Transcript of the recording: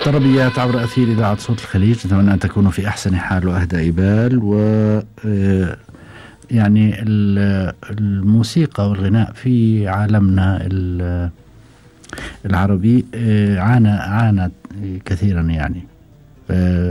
طربيات عبر أثير إذاعة صوت الخليج. نتمنى أن تكونوا في أحسن حال وأهدى بال. و يعني الموسيقى والغناء في عالمنا العربي عانى كثيرا يعني.